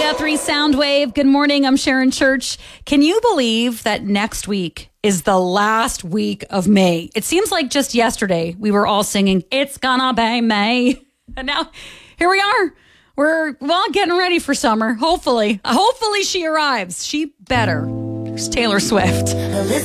Guthrie Soundwave. Good morning. I'm Sharon Church. Can you believe that next week is the last week of May? It seems like just yesterday we were all singing, "It's gonna be May." And now here we are. We're, getting ready for summer. Hopefully she arrives. She better. There's Taylor Swift.